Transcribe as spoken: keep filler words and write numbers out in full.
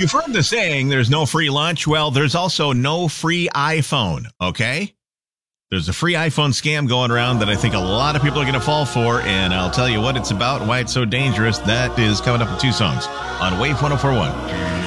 You've heard the saying, there's no free lunch. Well, there's also no free iPhone, okay? There's a free iPhone scam going around that I think a lot of people are going to fall for, and I'll tell you what it's about and why it's so dangerous. That is coming up in two songs on Wave one oh four point one.